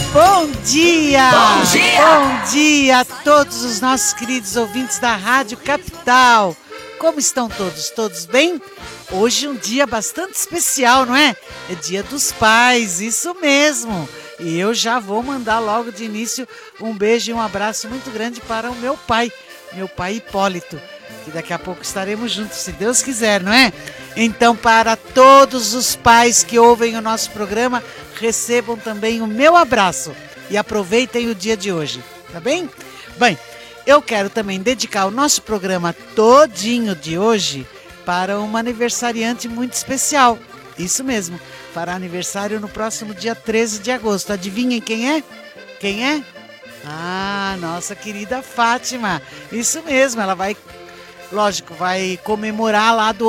Bom dia! Bom dia! Bom dia a todos os nossos queridos ouvintes da Rádio Capital. Como estão todos? Todos bem? Hoje um dia bastante especial, não é? É Dia dos Pais, isso mesmo. E eu já vou mandar logo de início um beijo e um abraço muito grande para o meu pai Hipólito, que daqui a pouco estaremos juntos, se Deus quiser, não é? Então, para todos os pais que ouvem o nosso programa, recebam também o meu abraço e aproveitem o dia de hoje, tá bem? Bem, eu quero também dedicar o nosso programa todinho de hoje para uma aniversariante muito especial. Isso mesmo, fará aniversário no próximo dia 13 de agosto. Adivinhem quem é? Quem é? Ah, nossa querida Fátima. Isso mesmo, ela vai, lógico, vai comemorar lá do